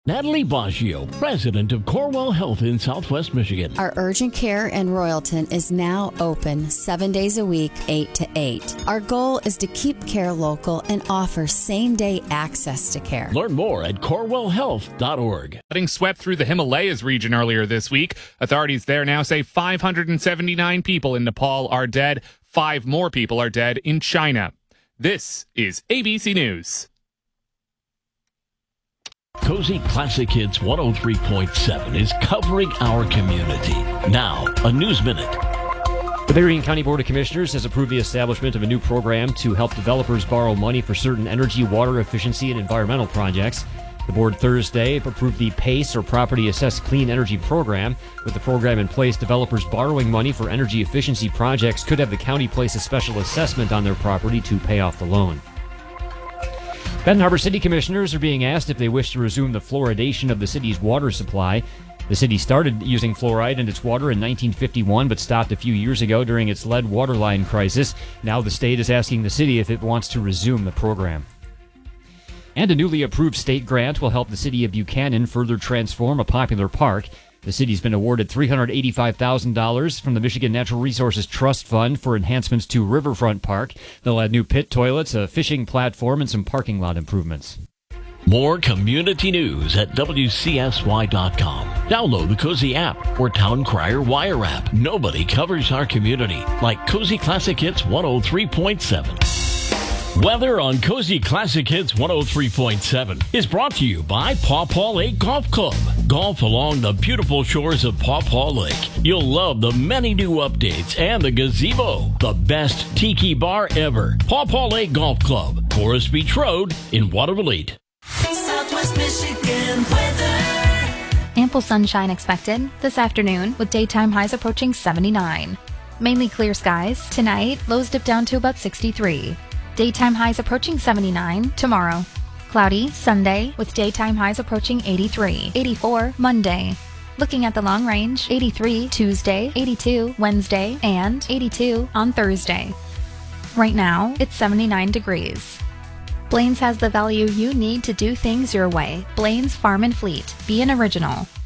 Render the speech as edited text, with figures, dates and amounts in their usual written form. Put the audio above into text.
Natalie Baggio, president of Corewell Health in Southwest Michigan. Our urgent care in Royalton is now open 7 days a week, 8 to 8. Our goal is to keep care local and offer same-day access to care. Learn more at corewellhealth.org. Flooding swept through the Himalayas region earlier this week. Authorities there now say 579 people in Nepal are dead. 5 more people are dead in China. This is ABC News. Cozy Classic Hits 103.7 is covering our community. Now, a News Minute. The Berrien County Board of Commissioners has approved the establishment of a new program to help developers borrow money for certain energy, water efficiency, and environmental projects. The board Thursday approved the PACE, or Property Assessed Clean Energy Program. With the program in place, developers borrowing money for energy efficiency projects could have the county place a special assessment on their property to pay off the loan. Benton Harbor City Commissioners are being asked if they wish to resume the fluoridation of the city's water supply. The city started using fluoride in its water in 1951, but stopped a few years ago during its lead water line crisis. Now the state is asking the city if it wants to resume the program. And a newly approved state grant will help the city of Buchanan further transform a popular park. The city's been awarded $385,000 from the Michigan Natural Resources Trust Fund for enhancements to Riverfront Park. They'll add new pit toilets, a fishing platform, and some parking lot improvements. More community news at WCSY.com. Download the Cozy app or Town Crier Wire app. Nobody covers our community like Cozy Classic Hits 103.7. Weather on Cozy Classic Hits 103.7 is brought to you by Paw Paw Lake Golf Club. Golf along the beautiful shores of Paw Paw Lake. You'll love the many new updates and the gazebo, the best tiki bar ever. Paw Paw Lake Golf Club, Forest Beach Road in Waterville. Southwest Michigan weather. Ample sunshine expected this afternoon with daytime highs approaching 79. Mainly clear skies. Tonight, lows dip down to about 63. Daytime highs approaching 79 tomorrow. Cloudy Sunday with daytime highs approaching 83. 84 Monday. Looking at the long range, 83 Tuesday, 82 Wednesday, and 82 on Thursday. Right now, it's 79 degrees. Blaine's has the value you need to do things your way. Blaine's Farm and Fleet. Be an original.